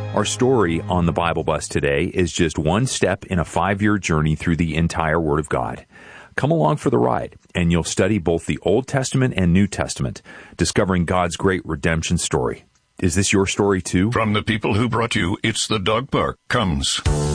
Our story on the Bible Bus today is just one step in a 5-year journey through the entire Word of God. Come along for the ride, and you'll study both the Old Testament and New Testament, discovering God's great redemption story. Is this your story too? From the people who brought you It's the Dog Park comes